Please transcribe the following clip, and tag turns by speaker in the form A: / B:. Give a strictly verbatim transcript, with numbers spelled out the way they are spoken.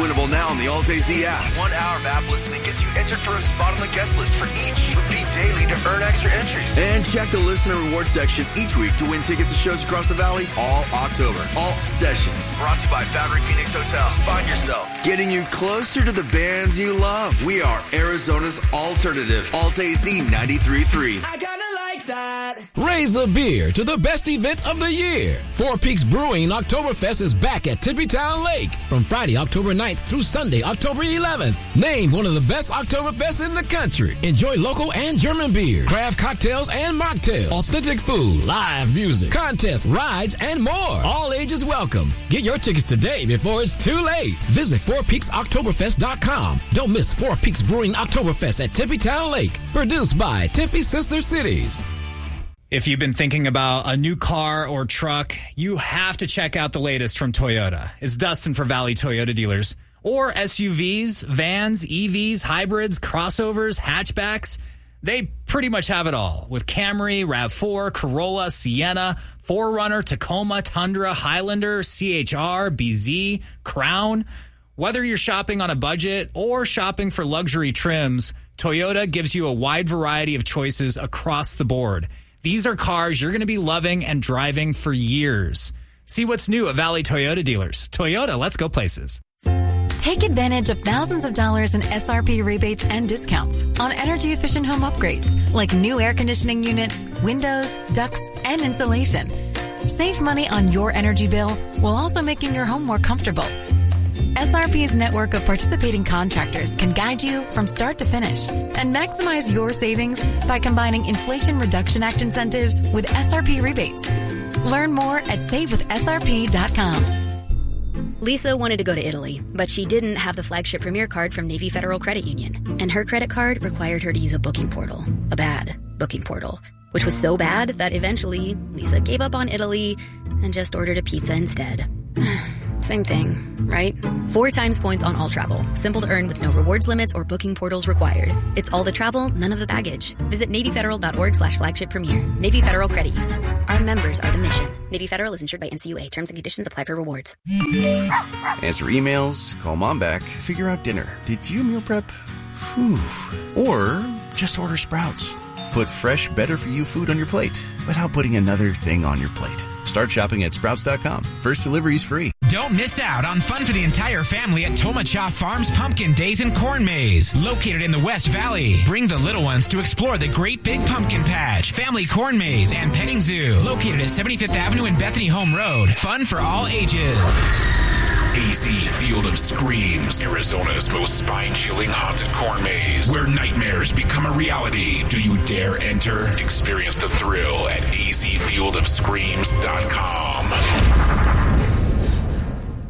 A: winnable now on the Alt-A Z app.
B: One hour of app listening gets you entered for a spot on the guest list for each. Repeat daily to earn extra entries.
A: And check the listener reward section each week to win tickets to shows across the valley all October. Alt Sessions.
B: Brought to you by Foundry Phoenix Hotel. Find yourself.
A: Getting you closer to the bands you love. We are Arizona's alternative. Alt-A Z ninety-three point three.
C: I kinda like that.
D: Raise a beer to the best event of the year. Four Peaks Brewing Oktoberfest is back at Tippytown Lake from Friday, October ninth through Sunday, October eleventh. Named one of the best Oktoberfests in the country. Enjoy local and German beer, craft cocktails and mocktails, authentic food, live music, contests, rides, and more. All ages welcome. Get your tickets today before it's too late. Visit four peaks oktoberfest dot com. Don't miss Four Peaks Brewing Oktoberfest at Tippytown Lake. Produced by Tempe Sister Cities.
E: If you've been thinking about a new car or truck, you have to check out the latest from Toyota. It's Dustin for Valley Toyota Dealers. Or S U Vs, vans, E Vs, hybrids, crossovers, hatchbacks. They pretty much have it all with Camry, RAV four, Corolla, Sienna, four runner, Tacoma, Tundra, Highlander, C H R, B Z, Crown. Whether you're shopping on a budget or shopping for luxury trims, Toyota gives you a wide variety of choices across the board. These are cars you're going to be loving and driving for years. See what's new at Valley Toyota Dealers. Toyota, let's go places.
F: Take advantage of thousands of dollars in S R P rebates and discounts on energy-efficient home upgrades like new air conditioning units, windows, ducts, and insulation. Save money on your energy bill while also making your home more comfortable. S R P's network of participating contractors can guide you from start to finish and maximize your savings by combining Inflation Reduction Act incentives with S R P rebates. Learn more at save with S R P dot com.
G: Lisa wanted to go to Italy, but she didn't have the flagship Premier card from Navy Federal Credit Union. And her credit card required her to use a booking portal, a bad booking portal, which was so bad that eventually Lisa gave up on Italy and just ordered a pizza instead. Same thing, right? Four times points on all travel. Simple to earn with no rewards limits or booking portals required. It's all the travel, none of the baggage. Visit NavyFederal.org slash flagship premier. Navy Federal Credit Union. Our members are the mission. Navy Federal is insured by N C U A. Terms and conditions apply for rewards.
H: Answer emails, call mom back, figure out dinner. Did you meal prep? Whew. Or just order Sprouts. Put fresh, better-for-you food on your plate without putting another thing on your plate. Start shopping at sprouts dot com. First delivery is free.
I: Don't miss out on fun for the entire family at Tomacha Farms Pumpkin Days and Corn Maze. Located in the West Valley. Bring the little ones to explore the Great Big Pumpkin Patch, Family Corn Maze, and Petting Zoo. Located at seventy-fifth Avenue and Bethany Home Road. Fun for all ages.
J: A Z Field of Screams, Arizona's most spine-chilling haunted corn maze, where nightmares become a reality. Do you dare enter? Experience the thrill at a z field of screams dot com.